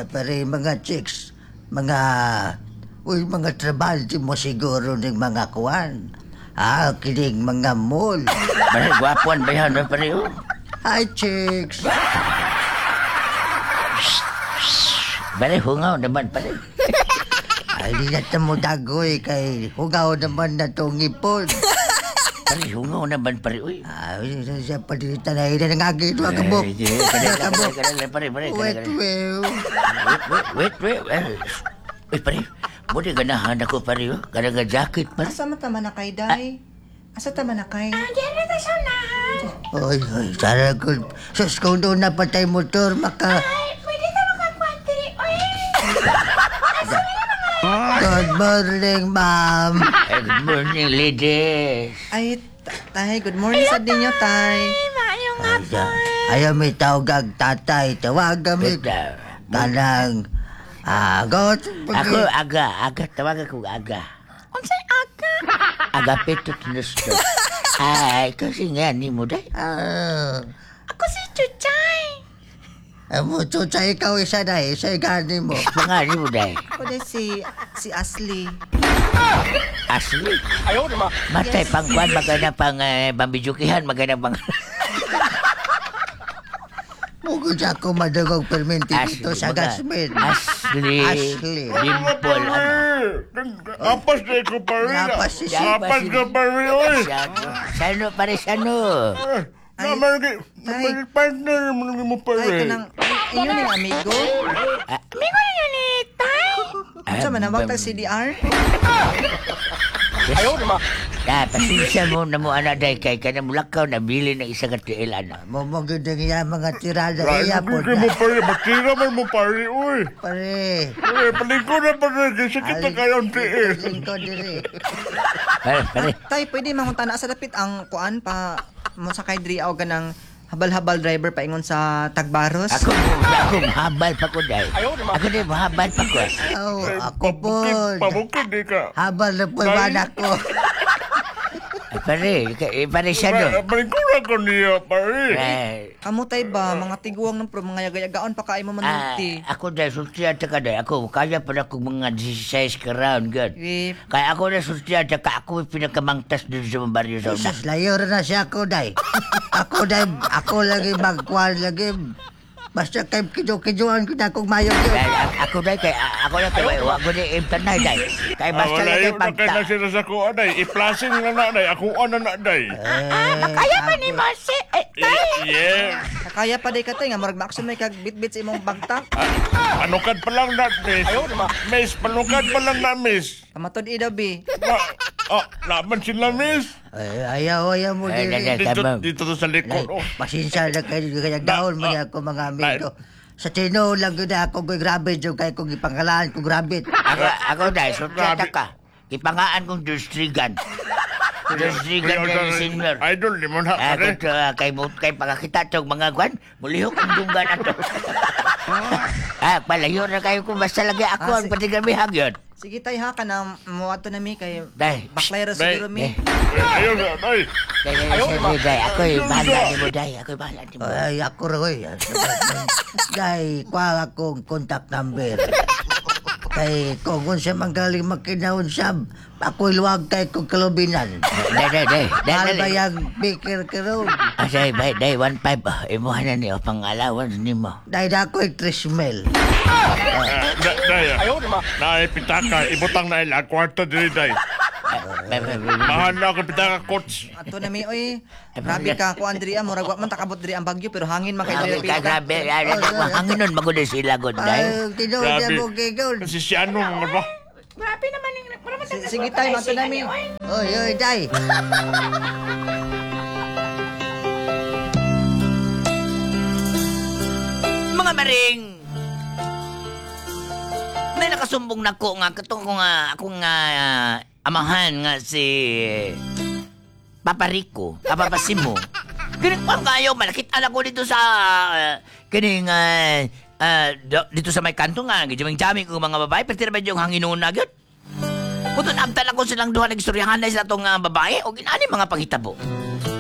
pare mga chicks, mga trabante mo siguro ng mga kuwan. Kining mga mall. Pare, gwapuan ba yan, pare? Hi, chicks. Pare, hungaw naman, pare. Ay, di na mo dagoy kay hugaw naman na itong ipon. Pare, hungaw naman, pare. Uy. Siya pa din tanay na nangagin. Wag kabok. Pare. Wait. Uy, pare. Buti ganahan ako, pare. Ganaga jacket, pare. Asa mataman na kay, day? Asa tama na kay? Diyan na sa unahan. Oy, sana ko. Sus, kung doon na patay motor, maka... Ay, pwede ka makakwantri. Oy! Good morning, ma'am. Good morning, ladies. Ay, tay, good morning sa dinyo, tay. Maayong nga po. Ayaw may tawag tatay. Tawag kami. Kanang... Got. Ako, aga. Tawag ako, aga. Unsay aga? Aga petot nusto. Ay, kasi nga ni mo, day. Ako si Chuchay. Mo, chucha, ikaw isa na isa gani mo. Mga ni mo, day. Ako din si Ashley. Asli. Ayaw naman. Matay pang kwan, magana pang bambijukihan, magana pang... Mugod ako madugog perminti dito sa Gasmin. Asli. Dimple, ano? Apas na ko pare. Apas si Apas ka pare, oy. Sano, pare, sano? Naman, partner mo Tay, pare. kanang, inyo ni amigo? Amigo na yun ni Tay. Asa man nawag tag CDR? Ayaw naman. Pasensya mo na mo, anak, day, kay ka na mulakaw, nabili ng isang katiil, anak. Mumugod ng iya mga tirada iya po Lagi mo pare, matira man mo pare, oy. Pare. Palingko na pare, kasi kita kayong tiil. Lingkod diri. Pare. Tay, pwede mangunta na sa dapit ang kuan pa mo sa kay diri og ganang habal-habal driver paingon sa Tagbaros. Ako mahabal pa ko, day. Ako din, mahabal pa ko. Ako po. Pabukid di ka. Habal na po yung anak ko. Pare siya, no? Palingko na ko niya, pare. Amo tay ba mga tiguang ng pro mga yagayagaon pa kay mo manunti. Ako dahil sultiyata ka, day. Ako, kaya pa na kong mga 16 ka round, God. Eh, Kaya ako na sultiyata ka, ako yung pinakamangtas dun sa mga baryo sa una. Sus, layo rin na siya ako, day. Ako lagi magkuhan lagi. Basta kay kijo-kijoan ko na akong mayo yun. Ako na kay wag ko ni imtanay, day. Kaya basta lang kay Wala pagta. na sila sa kuha, day. I-plasing na na, day. Ako na, day. Kaya pa ni Marcy. Tay. Yeah. kaya pa day ka tay nga murag maakson may kag bit-bit sa imong bagtak. Panukad pa lang na, miss. Miss, panukad pa lang na, miss. Kamatod idabi. Laban sila, miss. Ayaw mo Ay, diri. Dito to sa likod, oh. Pasensya na kayo kaya daon mo niya ako mga amigo. Sa tino lang yun ako ko'y grabe dyan kaya kong ipangalaan kong grabe. Ako dahil sultiyata ka. Ipangaan kong Dustrigan. Dustrigan na ni senior. Idol, di mo na, pare. Kay pagkakita itong mga kwan, mulihok ang dunggan ato. Palayo na kayo kung basta lagi ako ang patigamihan yun. Sige tay ha kanang muadto na mi kay Day. baklayra siguro mi. Ayaw na, day. Day, ako'y bahala ni mo, Day. Ako'y bahala ni mo. Ay, ako rin. Day, kuha akong contact number. Kay kung siya magaling makinahon siya, ako'y luwag kay kong kalubinan. Day. Mahal ba yung bikir karoon? Asay, Day, 1.5. Imuhan na niyo, pang allowance ni mo. Day na ako'y trismel. Day, naipitaka. Ibutang na ilang kwarto diri, day. Mahal na ako pitaka, coach. Ato na mi oy. Grabe ka ko Andrea murag wa man takabot diri ang bagyo pero hangin man kay diri. Grabe, hangin nun, magunin sila, good, Day. Ay, tinawag niya mo kigol. Kasi si ano, ba? Grabe naman yung... Sige tay mato na mi. Oy, Day. Mga maring! May nakasumbong na ko nga, katong ko nga, akong amahan nga si Papa Rico, Papa Simo. Kining pa kayo, malakit ala ko dito sa, dito sa may kanto nga, gijaming-jaming ko mga babae, pati naman yung hanginon na agad. Kung abtan ako silang duha nag-istoryahan na sila itong babae, o ginani mga panghitabo.